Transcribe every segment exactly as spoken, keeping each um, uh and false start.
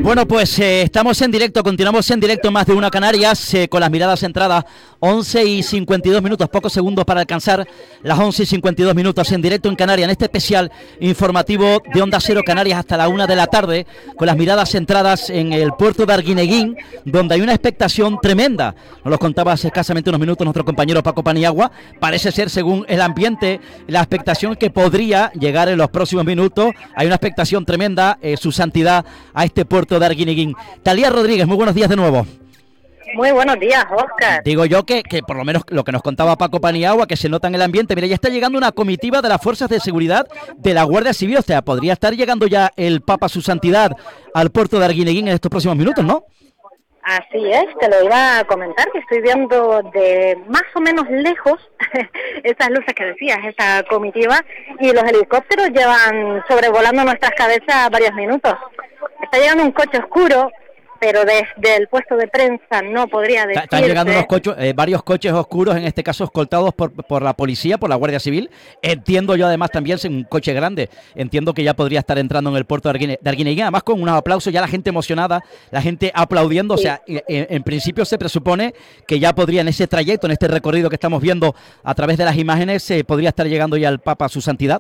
Bueno, pues eh, estamos en directo, continuamos en directo en Más de Una Canarias, eh, con las miradas centradas, once y cincuenta y dos minutos, pocos segundos para alcanzar las once y cincuenta y dos minutos en directo en Canarias, en este especial informativo de Onda Cero Canarias hasta la una de la tarde, con las miradas centradas en el puerto de Arguineguín, donde hay una expectación tremenda. Nos lo contaba hace escasamente unos minutos nuestro compañero Paco Paniagua. Parece ser, según el ambiente, la expectación que podría llegar en los próximos minutos. Hay una expectación tremenda, eh, su santidad, a este puerto de Arguineguín. Talía Rodríguez, muy buenos días de nuevo. Muy buenos días, Óscar. Digo yo que, que por lo menos lo que nos contaba Paco Paniagua, que se nota en el ambiente. Mira, ya está llegando una comitiva de las fuerzas de seguridad de la Guardia Civil. O sea, podría estar llegando ya el Papa, su santidad, al puerto de Arguineguín en estos próximos minutos, ¿no? Así es, te lo iba a comentar, que estoy viendo de más o menos lejos esas luces que decías, esa comitiva, y los helicópteros llevan sobrevolando nuestras cabezas varios minutos. Está llegando un coche oscuro, pero desde el puesto de prensa no podría decirse. Están llegando unos coches, eh, varios coches oscuros, en este caso escoltados por, por la policía, por la Guardia Civil. Entiendo yo además también, sin un coche grande, entiendo que ya podría estar entrando en el puerto de Arguine, de Arguineguín, además con unos aplausos, ya la gente emocionada, la gente aplaudiendo. Sí. O sea, en, en principio se presupone que ya podría en ese trayecto, en este recorrido que estamos viendo a través de las imágenes, eh, podría estar llegando ya el Papa, su santidad.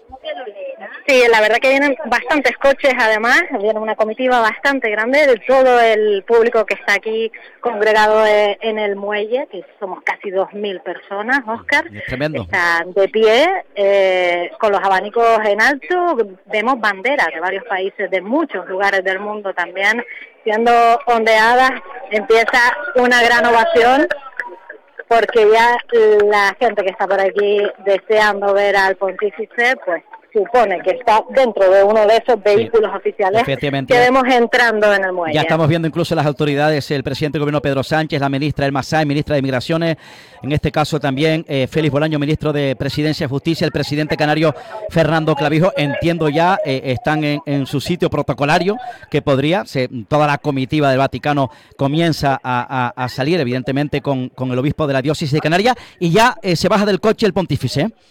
Sí, la verdad que vienen bastantes coches, además, viene una comitiva bastante grande de todo el público que está aquí congregado en el muelle, que somos casi dos mil personas, Óscar. Es tremendo. Están de pie, eh, con los abanicos en alto, vemos banderas de varios países, de muchos lugares del mundo también, siendo ondeadas. Empieza una gran ovación, porque ya la gente que está por aquí deseando ver al pontífice, pues supone que está dentro de uno de esos vehículos sí, oficiales que vemos entrando en el muelle. Ya estamos viendo incluso las autoridades, el presidente del gobierno Pedro Sánchez, la ministra Elma Sáenz, ministra de Migraciones, en este caso también eh, Félix Bolaño, ministro de Presidencia y Justicia, el presidente canario Fernando Clavijo. Entiendo ya, eh, están en, en su sitio protocolario, que podría, se, toda la comitiva del Vaticano comienza a, a, a salir, evidentemente, con, con el obispo de la diócesis de Canarias, y ya eh, se baja del coche el pontífice, ¿eh?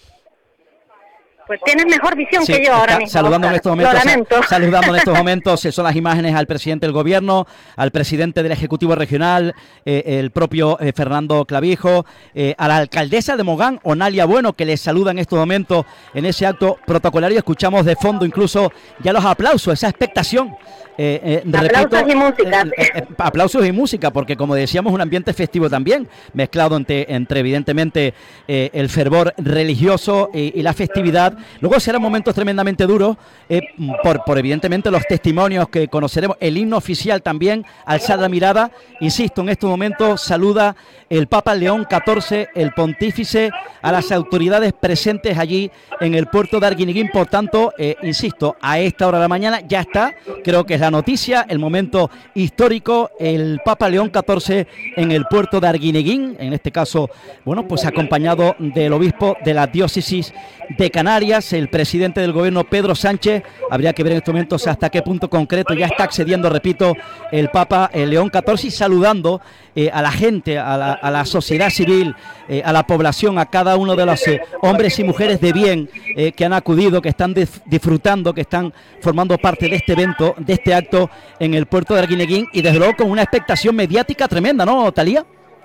Pues tienes mejor visión sí, que yo ahora mismo. Saludando en estos momentos, Lo lamento. saludando en estos momentos, son las imágenes al presidente del gobierno, al presidente del Ejecutivo Regional, eh, el propio eh, Fernando Clavijo, eh, a la alcaldesa de Mogán, Onalia Bueno, que les saluda en estos momentos en ese acto protocolario. Escuchamos de fondo incluso ya los aplausos, esa expectación. Eh, eh, aplausos repito, y música. Eh, eh, eh, aplausos y música, porque como decíamos, un ambiente festivo también, mezclado entre, entre evidentemente eh, el fervor religioso y, y la festividad. Luego serán momentos tremendamente duros, eh, por, por evidentemente los testimonios que conoceremos. El himno oficial también, alzar la mirada. Insisto, en estos momentos saluda el Papa León catorce, el pontífice, a las autoridades presentes allí en el puerto de Arguineguín. Por tanto, eh, insisto, a esta hora de la mañana ya está, creo que es la noticia, el momento histórico, el Papa León catorce en el puerto de Arguineguín, en este caso, bueno, pues acompañado del obispo de la diócesis de Canarias, el presidente del gobierno Pedro Sánchez. Habría que ver en estos momentos hasta qué punto concreto ya está accediendo, repito, el Papa el León catorce, y saludando eh, a la gente, a la, a la sociedad civil, eh, a la población, a cada uno de los eh, hombres y mujeres de bien eh, que han acudido, que están dif disfrutando, que están formando parte de este evento, de este acto en el puerto de Arguineguín, y desde luego con una expectación mediática tremenda, ¿no, Talía?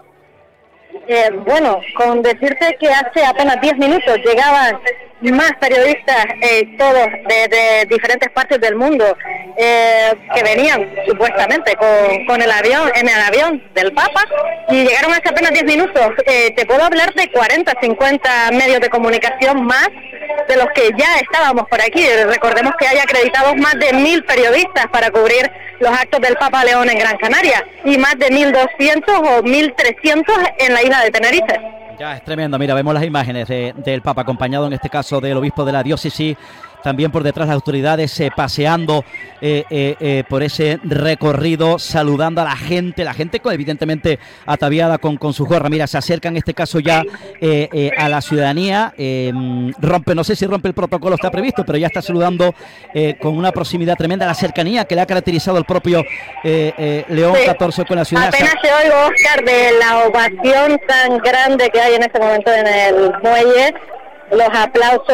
Eh, bueno, con decirte que hace apenas diez minutos llegaban más periodistas, eh, todos de, de diferentes partes del mundo, eh, que venían supuestamente con, con el avión, en el avión del Papa, y llegaron hace apenas diez minutos. Eh, te puedo hablar de cuarenta, cincuenta medios de comunicación más de los que ya estábamos por aquí. Recordemos que hay acreditados más de mil periodistas para cubrir los actos del Papa León en Gran Canaria, y más de mil doscientos o mil trescientos en la isla de Tenerife. Ya es tremendo, mira, vemos las imágenes de, del Papa, acompañado en este caso del obispo de la diócesis, también por detrás las autoridades eh, paseando eh, eh, eh, por ese recorrido, saludando a la gente, la gente evidentemente ataviada con, con su gorra. Mira, se acerca en este caso ya eh, eh, a la ciudadanía, eh, rompe, no sé si rompe el protocolo, está previsto, pero ya está saludando eh, con una proximidad tremenda, la cercanía que le ha caracterizado el propio eh, eh, León sí. catorce con la ciudadanía. Apenas se oigo, Óscar, de la ovación tan grande que hay en este momento en el muelle, los aplausos